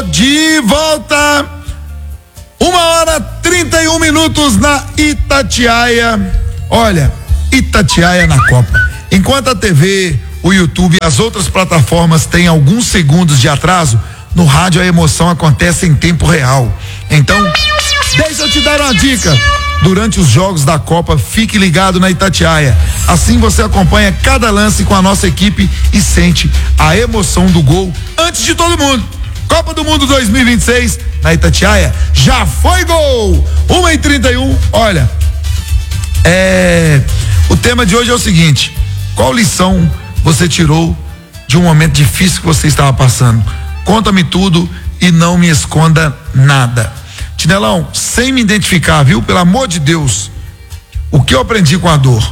de volta. 1h31 na Itatiaia. Olha, Itatiaia na Copa. Enquanto a TV, o YouTube e as outras plataformas têm alguns segundos de atraso, no rádio a emoção acontece em tempo real. Então, deixa eu te dar uma dica. Durante os jogos da Copa, fique ligado na Itatiaia. Assim você acompanha cada lance com a nossa equipe e sente a emoção do gol antes de todo mundo. Copa do Mundo 2026 na Itatiaia, já foi gol! 1h31, olha, o tema de hoje é o seguinte: qual lição você tirou de um momento difícil que você estava passando? Conta-me tudo e não me esconda nada. Tinelão, sem me identificar, viu? Pelo amor de Deus, o que eu aprendi com a dor?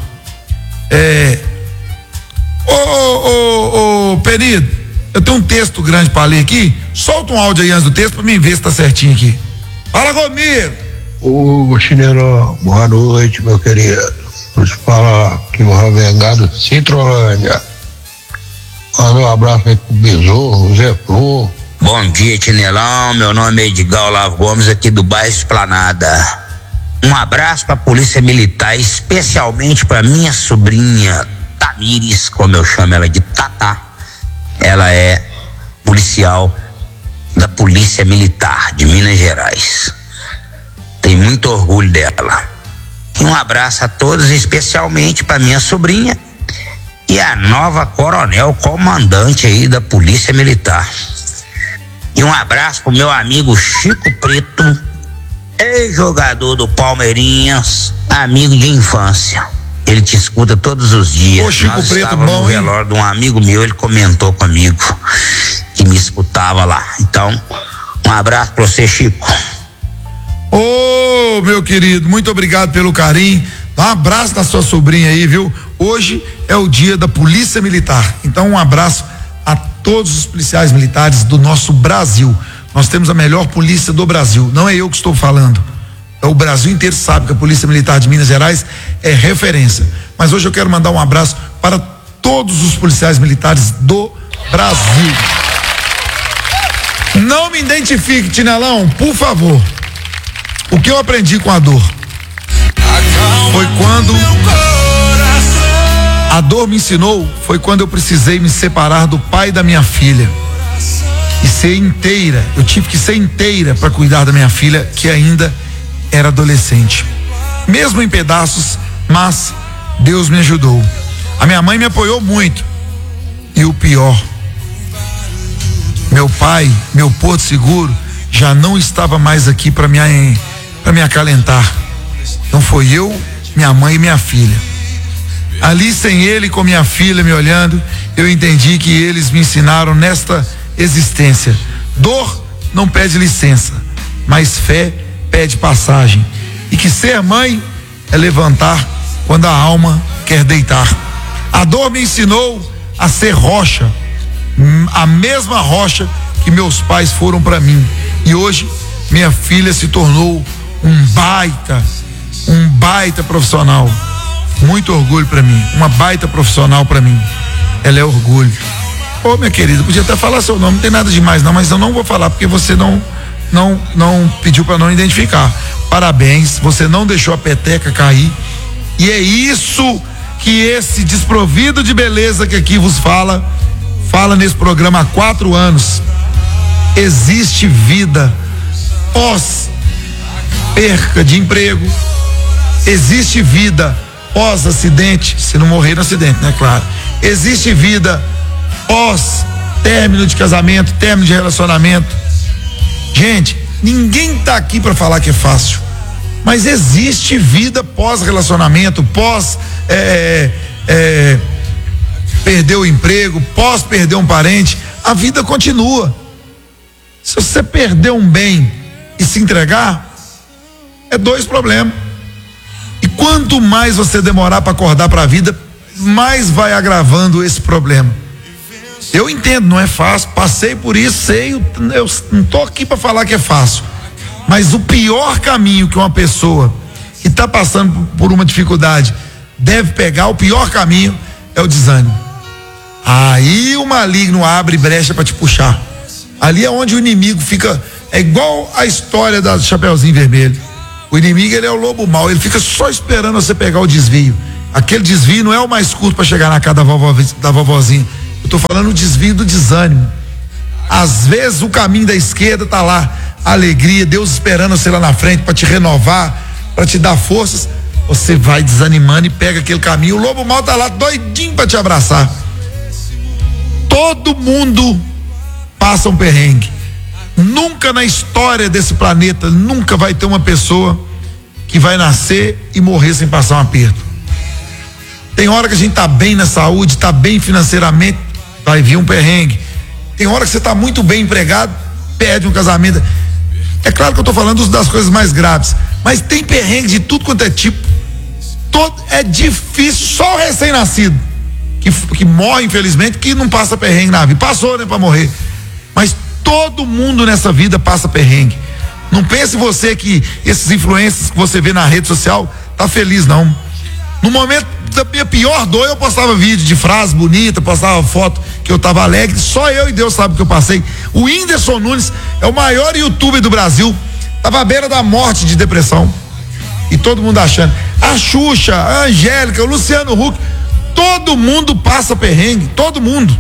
Perido, eu tenho um texto grande para ler aqui. Solta um áudio aí antes do texto para mim ver se tá certinho aqui. Fala comigo. Ô, Chinelão, boa noite, meu querido. Vou te falar que o Ravengado Citrolândia. Manda um abraço aí pro Besouro, Zé Flor. Bom dia, Tinelão. Meu nome é Edgar Olavo Gomes, aqui do bairro Esplanada. Um abraço pra Polícia Militar, especialmente pra minha sobrinha Tamires, como eu chamo ela de Tatá. Ela é policial da Polícia Militar de Minas Gerais. Tenho muito orgulho dela. E um abraço a todos, especialmente pra minha sobrinha e a nova coronel comandante aí da Polícia Militar. E um abraço pro meu amigo Chico Preto, ex-jogador do Palmeirinhas, amigo de infância. Ele te escuta todos os dias. Ô, Chico Nós Preto, estávamos bom, no velório de um amigo meu, ele comentou comigo que me escutava lá. Então, um abraço pra você, Chico. Ô, meu querido, muito obrigado pelo carinho. Dá um abraço na sua sobrinha aí, viu? Hoje é o dia da Polícia Militar. Então, um abraço a todos os policiais militares do nosso Brasil. Nós temos a melhor polícia do Brasil. Não é eu que estou falando. O Brasil inteiro sabe que a Polícia Militar de Minas Gerais é referência. Mas hoje eu quero mandar um abraço para todos os policiais militares do Brasil. Não me identifique, Tinelão, por favor. O que eu aprendi com a dor foi quando a dor me ensinou, foi quando eu precisei me separar do pai da minha filha e ser inteira. Eu tive que ser inteira para cuidar da minha filha, que ainda era adolescente, mesmo em pedaços, mas Deus me ajudou. A minha mãe me apoiou muito. E o pior, meu pai, meu porto seguro, já não estava mais aqui para me acalentar. Então foi eu, minha mãe e minha filha. Ali, sem ele, com minha filha me olhando, eu entendi que eles me ensinaram nesta existência: dor não pede licença, mas fé pede passagem. E que ser mãe é levantar quando a alma quer deitar. A dor me ensinou a ser rocha, a mesma rocha que meus pais foram para mim. E hoje minha filha se tornou um baita profissional. Muito orgulho para mim, uma baita profissional para mim. Ela é orgulho. Ô, minha querida, podia até falar seu nome, não tem nada demais não, mas eu não vou falar porque você não pediu para não identificar. Parabéns, você não deixou a peteca cair. E é isso que esse desprovido de beleza que aqui vos fala nesse programa há 4 anos. Existe vida pós perca de emprego, existe vida pós acidente, se não morrer no acidente, né? Claro. Existe vida pós término de casamento, término de relacionamento. Gente, ninguém tá aqui para falar que é fácil, mas existe vida pós relacionamento, pós perder o emprego, pós perder um parente. A vida continua. Se você perder um bem e se entregar, é 2 problemas. E quanto mais você demorar para acordar para a vida, mais vai agravando esse problema. Eu entendo, não é fácil, passei por isso, sei, eu não tô aqui para falar que é fácil, mas o pior caminho que uma pessoa que está passando por uma dificuldade deve pegar, o pior caminho é o desânimo. Aí o maligno abre brecha para te puxar. Ali é onde o inimigo fica, é igual a história da Chapeuzinho Vermelho. O inimigo, ele é o lobo mau, ele fica só esperando você pegar o desvio. Aquele desvio não é o mais curto para chegar na casa da vovozinha. Eu tô falando o desvio do desânimo. Às vezes o caminho da esquerda tá lá, a alegria, Deus esperando você lá na frente para te renovar, para te dar forças. Você vai desanimando e pega aquele caminho. O lobo mau tá lá doidinho para te abraçar. Todo mundo passa um perrengue. Nunca na história desse planeta, nunca vai ter uma pessoa que vai nascer e morrer sem passar um aperto. Tem hora que a gente tá bem na saúde, tá bem financeiramente, vai vir um perrengue. Tem hora que você tá muito bem empregado, perde um casamento. É claro que eu tô falando das coisas mais graves, mas tem perrengue de tudo quanto é tipo. É difícil, só o recém-nascido que morre, infelizmente, que não passa perrengue na vida. Passou, né, pra morrer. Mas todo mundo nessa vida passa perrengue. Não pense você que esses influencers que você vê na rede social tá feliz, não. No momento da minha pior dor, eu postava vídeo de frase bonita, postava foto que eu tava alegre. Só eu e Deus sabe o que eu passei. O Whindersson Nunes é o maior youtuber do Brasil, tava à beira da morte de depressão. E todo mundo achando. A Xuxa, a Angélica, o Luciano Huck, todo mundo passa perrengue, todo mundo.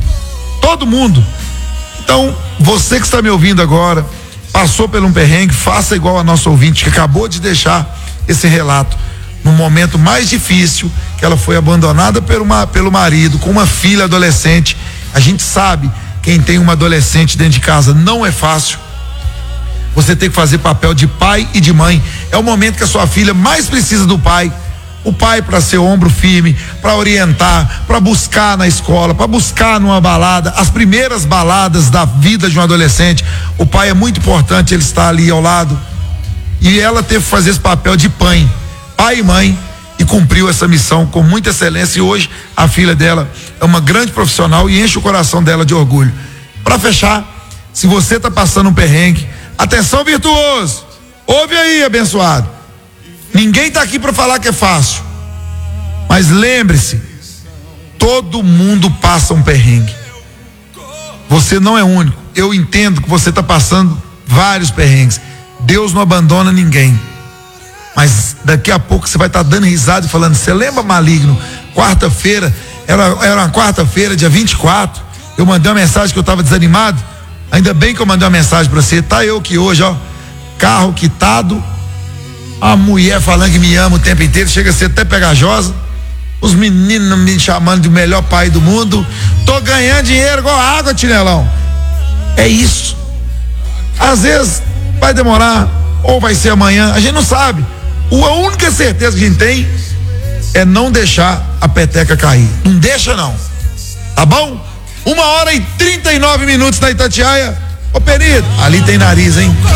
Então, você que está me ouvindo agora, passou por um perrengue, faça igual a nossa ouvinte que acabou de deixar esse relato. No momento mais difícil, que ela foi abandonada pelo marido, com uma filha adolescente. A gente sabe, quem tem uma adolescente dentro de casa, não é fácil. Você tem que fazer papel de pai e de mãe. É o momento que a sua filha mais precisa do pai. O pai para ser ombro firme, para orientar, para buscar na escola, para buscar numa balada, as primeiras baladas da vida de um adolescente. O pai é muito importante, ele está ali ao lado. E ela teve que fazer esse papel de pai e mãe, e cumpriu essa missão com muita excelência. E hoje a filha dela é uma grande profissional e enche o coração dela de orgulho. Para fechar, se você está passando um perrengue, atenção, virtuoso, ouve aí, abençoado. Ninguém está aqui para falar que é fácil, mas lembre-se, todo mundo passa um perrengue. Você não é único. Eu entendo que você está passando vários perrengues. Deus não abandona ninguém. Mas daqui a pouco você vai estar dando risada e falando: você lembra, Maligno? Quarta-feira, era uma quarta-feira, dia 24. Eu mandei uma mensagem que eu estava desanimado. Ainda bem que eu mandei uma mensagem para você. Tá eu que hoje, ó, carro quitado, a mulher falando que me ama o tempo inteiro, chega a ser até pegajosa. Os meninos me chamando de melhor pai do mundo. Tô ganhando dinheiro igual água, Tinelão. É isso. Às vezes vai demorar, ou vai ser amanhã, a gente não sabe. A única certeza que a gente tem é não deixar a peteca cair. Não deixa, não. Tá bom? 1h39 na Itatiaia. Ô, Perito, ali tem nariz, hein?